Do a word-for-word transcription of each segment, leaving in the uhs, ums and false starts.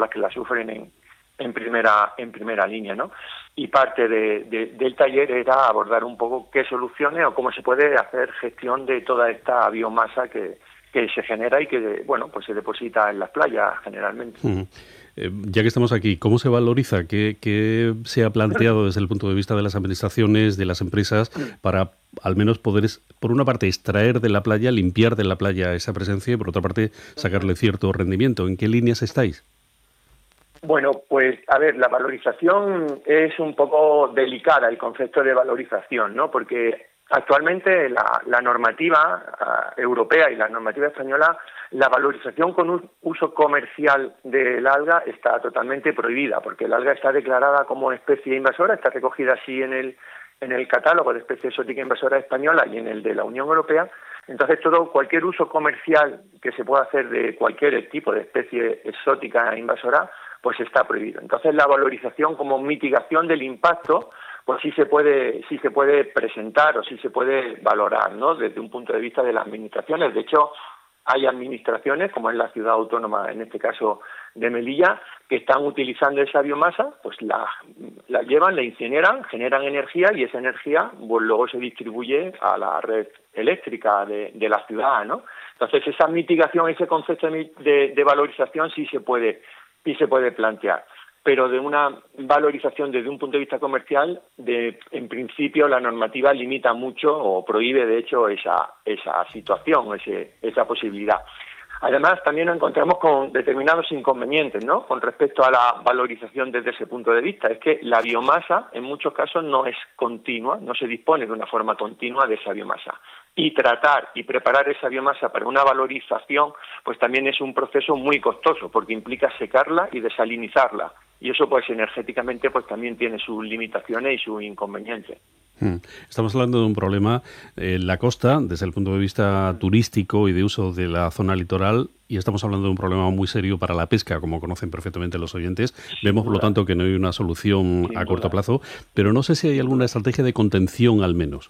las que la sufren en, en primera en primera línea, ¿no? Y parte de, de, del taller era abordar un poco qué soluciones o cómo se puede hacer gestión de toda esta biomasa que, que se genera y que, bueno, pues se deposita en las playas generalmente. Mm. Eh, ya que estamos aquí, ¿cómo se valoriza? ¿Qué, ¿Qué se ha planteado desde el punto de vista de las administraciones, de las empresas, para al menos poder, por una parte, extraer de la playa, limpiar de la playa esa presencia y, por otra parte, sacarle cierto rendimiento? ¿En qué líneas estáis? Bueno, pues a ver, la valorización es un poco delicada, el concepto de valorización, ¿no? Porque actualmente la, la normativa uh, europea y la normativa española, la valorización con un uso comercial del alga está totalmente prohibida, porque el alga está declarada como especie invasora, está recogida así en el en el catálogo de especie exótica invasora española y en el de la Unión Europea. Entonces, todo cualquier uso comercial que se pueda hacer de cualquier tipo de especie exótica invasora, pues está prohibido. Entonces, la valorización como mitigación del impacto, pues sí se puede sí se puede presentar o sí se puede valorar, ¿no? Desde un punto de vista de las administraciones. De hecho, hay administraciones, como es la ciudad autónoma, en este caso de Melilla, que están utilizando esa biomasa, pues la, la llevan, la incineran, generan energía y esa energía pues, luego se distribuye a la red eléctrica de, de la ciudad, ¿no? Entonces, esa mitigación, ese concepto de, de, de valorización sí se puede sí se puede plantear, pero de una valorización desde un punto de vista comercial, de en principio la normativa limita mucho o prohíbe de hecho esa esa situación, ese, esa posibilidad. Además, también nos encontramos con determinados inconvenientes, ¿no? Con respecto a la valorización desde ese punto de vista. Es que la biomasa, en muchos casos, no es continua, no se dispone de una forma continua de esa biomasa. Y tratar y preparar esa biomasa para una valorización, pues también es un proceso muy costoso, porque implica secarla y desalinizarla. Y eso, pues, energéticamente, pues también tiene sus limitaciones y sus inconvenientes. Estamos hablando de un problema en la costa, desde el punto de vista turístico y de uso de la zona litoral, y estamos hablando de un problema muy serio para la pesca, como conocen perfectamente los oyentes. Sin Vemos, por lo duda. tanto, que no hay una solución Sin a corto duda. plazo, pero no sé si hay alguna estrategia de contención al menos.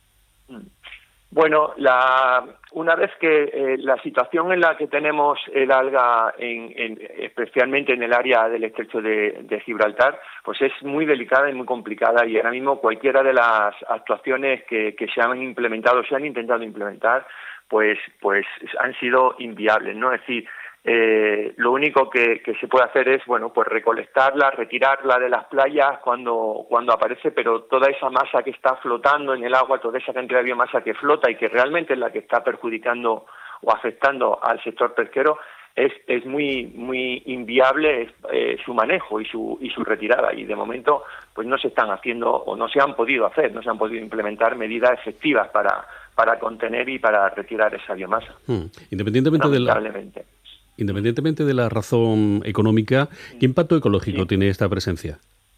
Bueno, la, una vez que eh, la situación en la que tenemos el alga, en, en, especialmente en el área del estrecho de, de Gibraltar, pues es muy delicada y muy complicada, y ahora mismo cualquiera de las actuaciones que, que se han implementado, se han intentado implementar, pues, pues han sido inviables, ¿no? Es decir, Eh, lo único que, que se puede hacer es, bueno, pues recolectarla, retirarla de las playas cuando cuando aparece, pero toda esa masa que está flotando en el agua, toda esa cantidad de biomasa que flota y que realmente es la que está perjudicando o afectando al sector pesquero, es es muy muy inviable eh, su manejo y su y su retirada, y de momento pues no se están haciendo o no se han podido hacer, no se han podido implementar medidas efectivas para para contener y para retirar esa biomasa. Hmm. Independientemente de la Independientemente de la razón económica, ¿qué impacto ecológico sí. tiene esta presencia?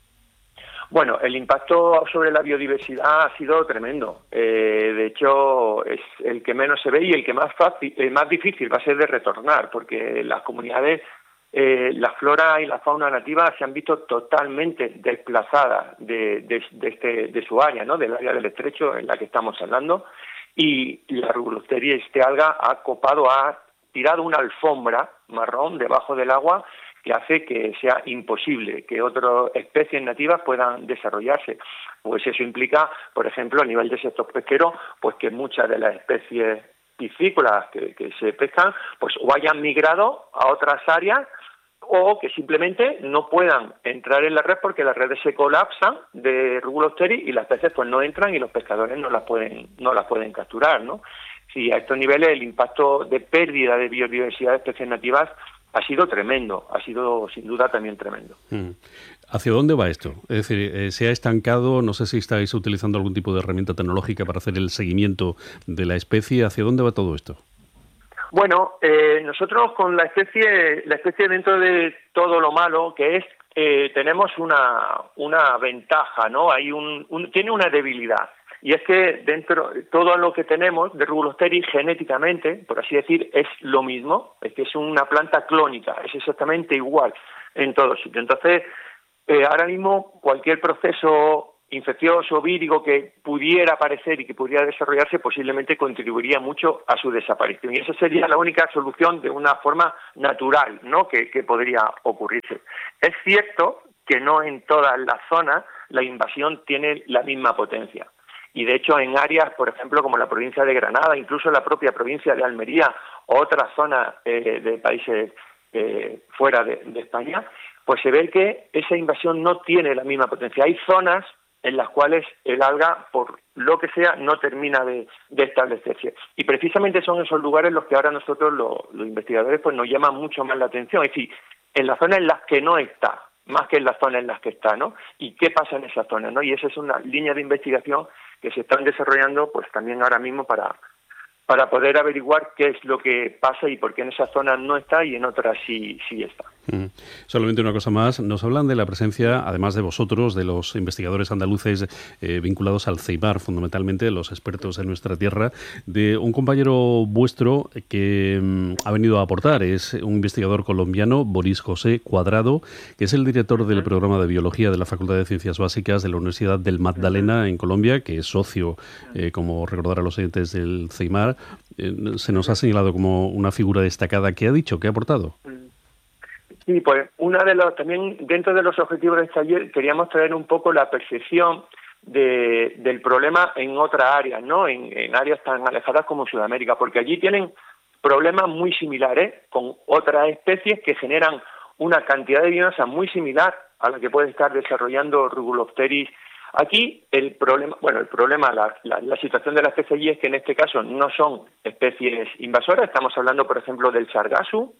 Bueno, el impacto sobre la biodiversidad ha sido tremendo. Eh, de hecho, es el que menos se ve y el que más fácil, el más difícil va a ser de retornar, porque las comunidades, eh, la flora y la fauna nativa se han visto totalmente desplazadas de, de, de, este, de su área, ¿no? Del área del estrecho en la que estamos hablando, y la Rugulosteria, este alga, ha copado, ha tirado una alfombra marrón debajo del agua que hace que sea imposible que otras especies nativas puedan desarrollarse. Pues eso implica, por ejemplo, a nivel de sector pesquero, pues que muchas de las especies piscícolas que, que se pescan, pues o hayan migrado a otras áreas o que simplemente no puedan entrar en la red porque las redes se colapsan de Rugulosteri y las peces pues no entran y los pescadores no las pueden no las pueden capturar, ¿no? Sí, a estos niveles el impacto de pérdida de biodiversidad de especies nativas ha sido tremendo, ha sido sin duda también tremendo. ¿Hacia dónde va esto? Es decir, eh, ¿se ha estancado? No sé si estáis utilizando algún tipo de herramienta tecnológica para hacer el seguimiento de la especie. ¿Hacia dónde va todo esto? Bueno, eh, nosotros con la especie, la especie dentro de todo lo malo que es, eh, tenemos una una ventaja, ¿no? Hay un, un tiene una debilidad. Y es que dentro todo lo que tenemos de Rugulosteri genéticamente, por así decir, es lo mismo, es que es una planta clónica, es exactamente igual en todo sitio. Entonces, eh, ahora mismo cualquier proceso infeccioso, vírico que pudiera aparecer y que pudiera desarrollarse, posiblemente contribuiría mucho a su desaparición. Y esa sería la única solución de una forma natural, ¿no?, que, que podría ocurrirse. Es cierto que no en todas las zonas la invasión tiene la misma potencia. Y de hecho en áreas, por ejemplo, como la provincia de Granada, incluso la propia provincia de Almería o otras zonas eh, de países eh, fuera de, de España, pues se ve que esa invasión no tiene la misma potencia. Hay zonas en las cuales el alga, por lo que sea, no termina de, de establecerse. Y precisamente son esos lugares los que ahora nosotros, los, los investigadores, pues nos llaman mucho más la atención. Es decir, en las zonas en las que no está, más que en las zonas en las que está, ¿no? Y qué pasa en esas zonas, ¿no? Y esa es una línea de investigación que se están desarrollando, pues también ahora mismo para para poder averiguar qué es lo que pasa y por qué en esas zonas no está y en otras sí, sí está. Mm. Solamente una cosa más, nos hablan de la presencia, además de vosotros, de los investigadores andaluces eh, vinculados al CEIMAR, fundamentalmente los expertos en nuestra tierra, de un compañero vuestro que mm, ha venido a aportar, es un investigador colombiano, Boris José Cuadrado, que es el director del programa de Biología de la Facultad de Ciencias Básicas de la Universidad del Magdalena en Colombia, que es socio, eh, como recordarán los oyentes, del CEIMAR. Eh, se nos ha señalado como una figura destacada. ¿Qué ha dicho? ¿Qué ha aportado? Sí, pues una de los también dentro de los objetivos de este taller queríamos traer un poco la percepción de, del problema en otras áreas, ¿no? En, en áreas tan alejadas como Sudamérica, porque allí tienen problemas muy similares con otras especies que generan una cantidad de biomasa muy similar a la que puede estar desarrollando Rugulopteris. Aquí el problema, bueno, el problema, la, la, la situación de la especie allí es que en este caso no son especies invasoras, estamos hablando, por ejemplo, del sargazo,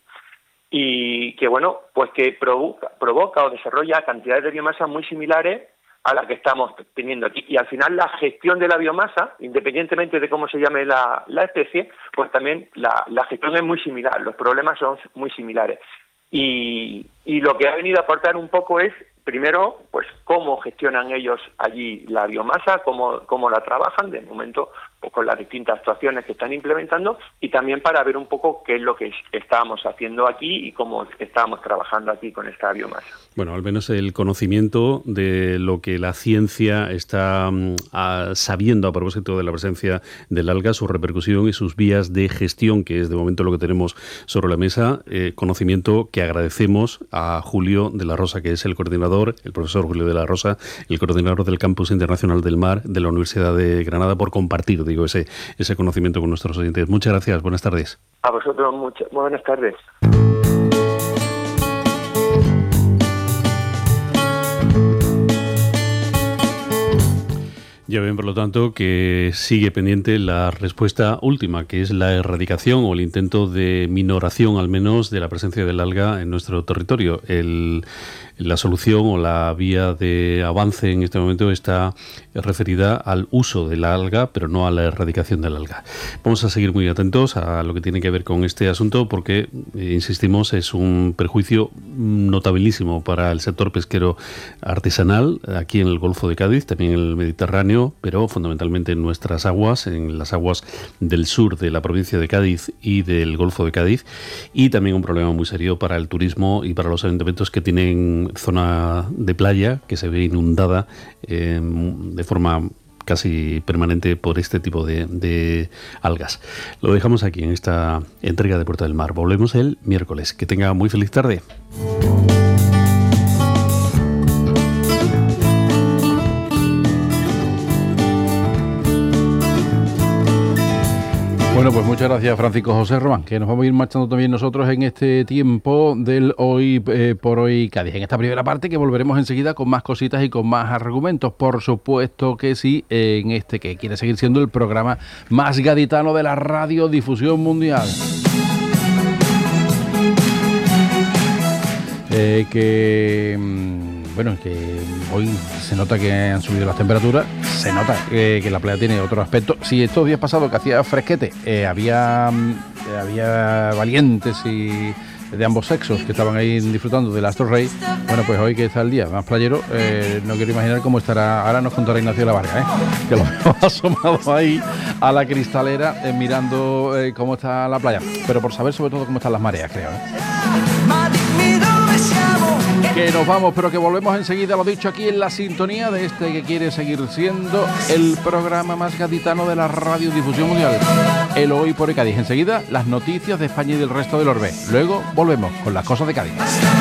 y que, bueno, pues que provoca, provoca o desarrolla cantidades de biomasa muy similares a la que estamos teniendo aquí. Y al final la gestión de la biomasa, independientemente de cómo se llame la, la especie, pues también la, la gestión es muy similar, los problemas son muy similares. Y, y lo que ha venido a aportar un poco es, primero, pues cómo gestionan ellos allí la biomasa, cómo, cómo la trabajan, de momento, pues, con las distintas actuaciones que están implementando, y también para ver un poco qué es lo que estábamos haciendo aquí y cómo estábamos trabajando aquí con esta biomasa. Bueno, al menos el conocimiento de lo que la ciencia está um, a, sabiendo a propósito de la presencia del alga, su repercusión y sus vías de gestión, que es de momento lo que tenemos sobre la mesa, eh, conocimiento que agradecemos a Julio de la Rosa, que es el coordinador, el profesor Julio de la Rosa, el coordinador del Campus Internacional del Mar de la Universidad de Granada, por compartir, digo, ese, ese conocimiento con nuestros oyentes. Muchas gracias, buenas tardes. A vosotros, muchas buenas tardes. Ya ven, por lo tanto, que sigue pendiente la respuesta última, que es la erradicación o el intento de minoración, al menos, de la presencia del alga en nuestro territorio. El, la solución o la vía de avance en este momento está referida al uso de la alga, pero no a la erradicación del alga. Vamos a seguir muy atentos a lo que tiene que ver con este asunto porque, eh, insistimos, es un perjuicio notabilísimo para el sector pesquero artesanal aquí en el Golfo de Cádiz, también en el Mediterráneo, pero fundamentalmente en nuestras aguas, en las aguas del sur de la provincia de Cádiz y del Golfo de Cádiz, y también un problema muy serio para el turismo y para los ayuntamientos que tienen zona de playa que se ve inundada eh, de forma casi permanente por este tipo de, de algas. Lo dejamos aquí en esta entrega de Puerta del Mar. Volvemos el miércoles. Que tenga muy feliz tarde. Bueno, pues muchas gracias, Francisco José Román, que nos vamos a ir marchando también nosotros en este tiempo del Hoy eh, por Hoy Cádiz. En esta primera parte, que volveremos enseguida con más cositas y con más argumentos, por supuesto que sí, en este que quiere seguir siendo el programa más gaditano de la radiodifusión mundial. Eh, que... Bueno, que hoy se nota que han subido las temperaturas, se nota eh, que la playa tiene otro aspecto. Si estos días pasados que hacía fresquete, eh, había, eh, había valientes y de ambos sexos que estaban ahí disfrutando del Astro Rey, bueno, pues hoy que está el día más playero, eh, no quiero imaginar cómo estará. Ahora nos contará Ignacio La Varga, ¿eh? Que lo hemos asomado ahí a la cristalera eh, mirando eh, cómo está la playa, pero por saber sobre todo cómo están las mareas, creo, ¿eh? Que Que nos vamos, pero que volvemos enseguida, lo dicho, aquí en la sintonía de este que quiere seguir siendo el programa más gaditano de la radiodifusión mundial, el Hoy por Cádiz. Enseguida, las noticias de España y del resto del orbe. Luego volvemos con las cosas de Cádiz.